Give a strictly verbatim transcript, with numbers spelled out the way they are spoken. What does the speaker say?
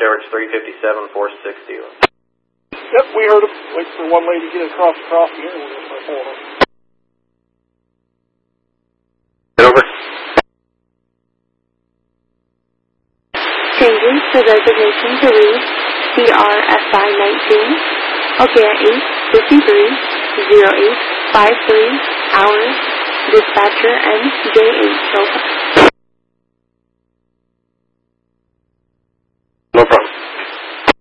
Everett's three fifty-seven, four sixty. Yep, we heard him. Wait for one lady to get across the crossing here. We're going to start pulling them. Over. Changing to designation to read C R S I nineteen, okay at eight fifty-three, oh eight five three hours, dispatcher M J H.